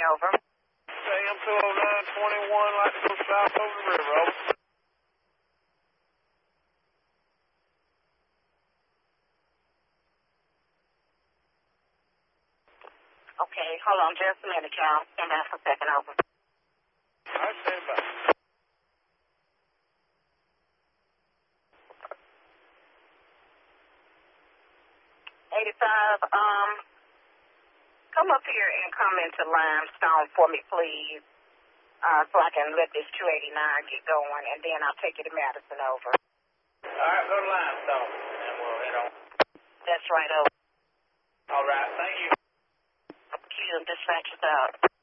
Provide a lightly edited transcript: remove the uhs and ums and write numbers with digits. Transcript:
over. AM 20921, like to go south over the river, over. Okay, hold on just a minute, y'all. Stand by for a second, over. All right, stand by. 85, come up here and come into Limestone for me, please, so I can let this 289 get going, and then I'll take you to Madison, over. All right, go to Limestone, and we'll head on. That's right, over. All right, thank you. Q, dispatch is out.